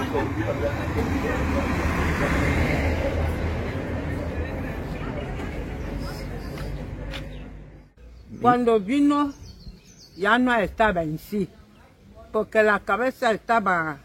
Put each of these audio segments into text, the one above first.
Cuando vino ya no estaba en sí, porque la cabeza estaba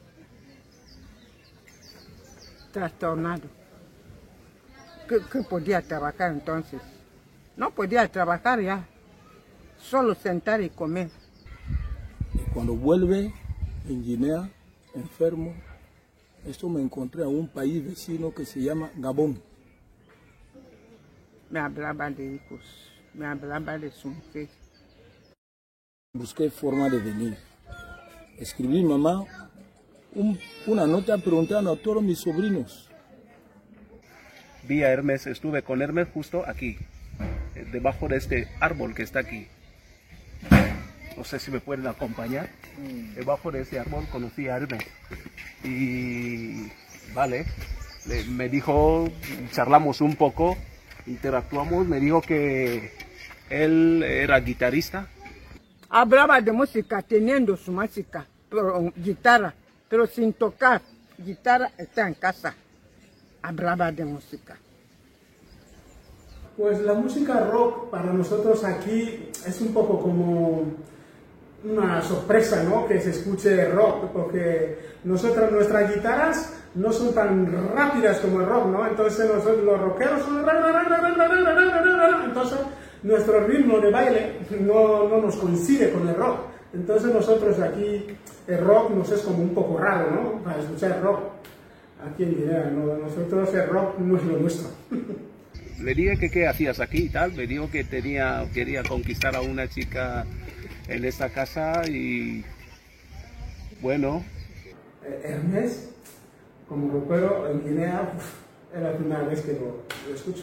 trastornada. ¿Qué podía trabajar entonces? No podía trabajar ya, solo sentar y comer. Cuando vuelve en Guinea, enfermo, esto me encontré a un país vecino que se llama Gabón. Me hablaba de hijos, me hablaba de su mujer. Busqué forma de venir. Escribí mamá una nota preguntando a todos mis sobrinos. Vi a Hermes, estuve con Hermes justo aquí, debajo de este árbol que está aquí. No sé si me pueden acompañar. Debajo de ese árbol conocí a Hermes. Y vale, me dijo, charlamos un poco, interactuamos, me dijo que él era guitarrista. Hablaba de música, teniendo su música, guitarra, pero sin tocar. Guitarra está en casa. Hablaba de música. Pues la música rock para nosotros aquí es un poco como una sorpresa, ¿no? Que se escuche rock, porque nuestras guitarras no son tan rápidas como el rock, ¿no? Entonces nosotros los rockeros son... Entonces nuestro ritmo de baile no nos coincide con el rock. Entonces nosotros aquí el rock nos es como un poco raro, ¿no? Para escuchar rock. Aquí en Guinea, ¿no? Nosotros el rock no es lo nuestro. Le dije que qué hacías aquí y tal, me dijo que quería conquistar a una chica en esta casa y bueno. Hermes, como rockero en Guinea, es la primera vez que lo escucho.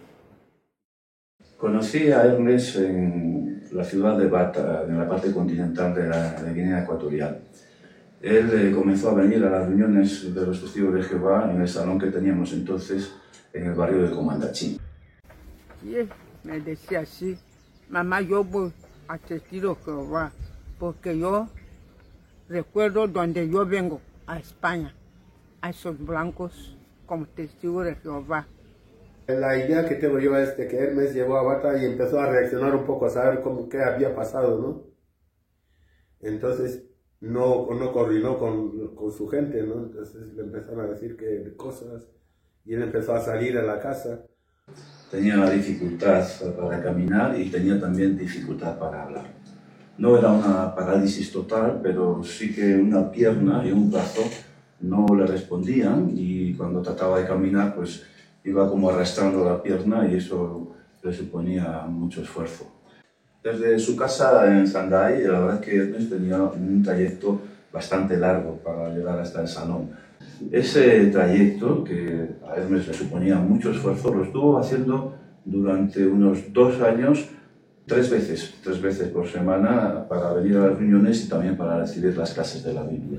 Conocí a Hermes en la ciudad de Bata, en la parte continental de Guinea Ecuatorial. Él comenzó a venir a las reuniones de los testigos de Jehová en el salón que teníamos entonces en el barrio de Comandachín. Sí, me decía así, mamá, yo voy a testigos de Jehová, porque yo recuerdo donde yo vengo, a España, a esos blancos como testigos de Jehová. La idea que tengo yo es de que Hermes llegó a Bata y empezó a reaccionar un poco, a saber qué había pasado, ¿no? Entonces no coordinó con su gente, ¿no? Entonces le empezaron a decir que cosas y él empezó a salir a la casa. Tenía dificultad para caminar y tenía también dificultad para hablar. No era una parálisis total, pero sí que una pierna y un brazo no le respondían y cuando trataba de caminar pues iba como arrastrando la pierna y eso le suponía mucho esfuerzo. Desde su casa en Sandai, la verdad es que Hermes tenía un trayecto bastante largo para llegar hasta el salón. Ese trayecto, que a Hermes le suponía mucho esfuerzo, lo estuvo haciendo durante unos 2 años, 3 veces por semana, para venir a las reuniones y también para recibir las clases de la Biblia.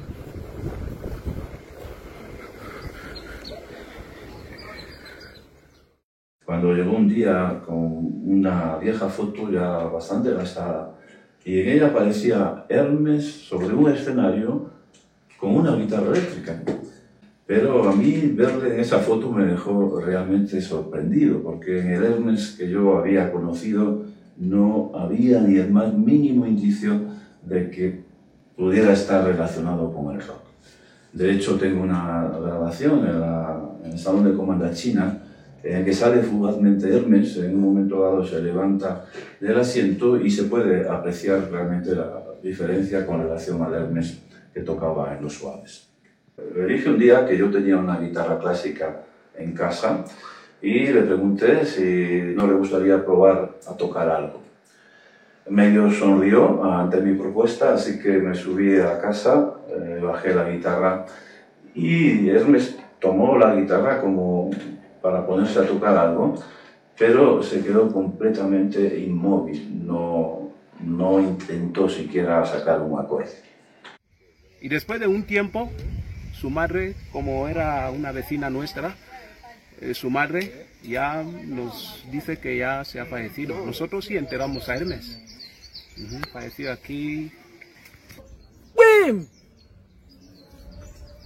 Cuando llegó un día con una vieja foto ya bastante gastada, y en ella aparecía Hermes sobre un escenario con una guitarra eléctrica. Pero a mí verle en esa foto me dejó realmente sorprendido, porque en el Hermes que yo había conocido no había ni el más mínimo indicio de que pudiera estar relacionado con el rock. De hecho, tengo una grabación en el salón de Comandachina en el que sale fugazmente Hermes, en un momento dado se levanta del asiento y se puede apreciar realmente la diferencia con relación al Hermes que tocaba en los suaves. Le dije un día que yo tenía una guitarra clásica en casa y le pregunté si no le gustaría probar a tocar algo. Medio sonrió ante mi propuesta, así que me subí a casa, bajé la guitarra y Hermes tomó la guitarra como para ponerse a tocar algo, pero se quedó completamente inmóvil, no intentó siquiera sacar un acorde. Y después de un tiempo, su madre, como era una vecina nuestra, su madre ya nos dice que ya se ha fallecido. Nosotros sí enteramos a Hermes. Fallecido aquí. ¡Bim!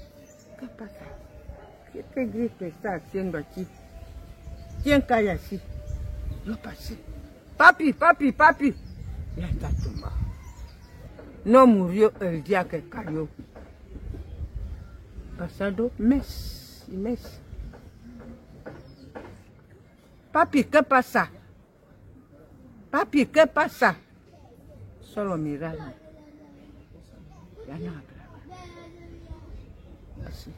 ¿Qué grito está haciendo aquí? ¿Quién cae así? Lo pasé. Papi, papi, papi. Ya está tumbado. No murió el día que cayó. Pasado mes y mes. Papi, ¿qué pasa? Papi, ¿qué pasa? Solo miraba. Ya no hablaba. Así.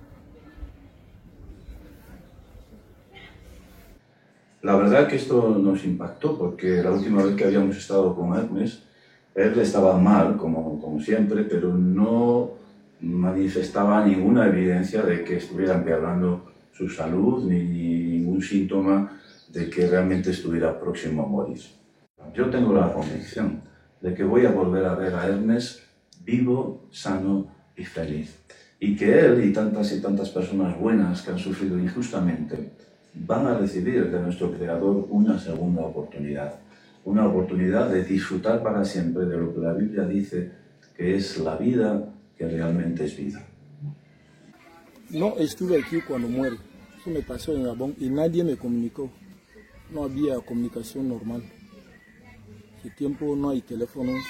La verdad que esto nos impactó porque la última vez que habíamos estado con Hermes, él estaba mal, como siempre, pero no manifestaba ninguna evidencia de que estuviera empeorando su salud ni ningún síntoma de que realmente estuviera próximo a morir. Yo tengo la convicción de que voy a volver a ver a Hermes vivo, sano y feliz. Y que él y tantas personas buenas que han sufrido injustamente van a recibir de nuestro Creador una segunda oportunidad. Una oportunidad de disfrutar para siempre de lo que la Biblia dice que es la vida que realmente es vida. No estuve aquí cuando muere. Eso me pasó en Gabón y nadie me comunicó. No había comunicación normal. Hace tiempo no hay teléfonos.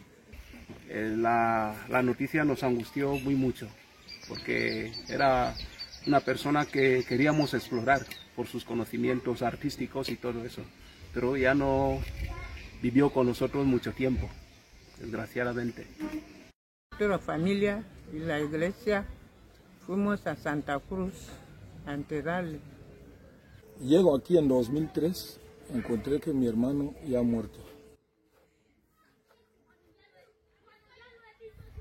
La noticia nos angustió muy mucho, porque era una persona que queríamos explorar por sus conocimientos artísticos y todo eso, pero ya no vivió con nosotros mucho tiempo, desgraciadamente. Toda la familia y la iglesia fuimos a Santa Cruz a enterrarle. Llego aquí en 2003, encontré que mi hermano ya ha muerto.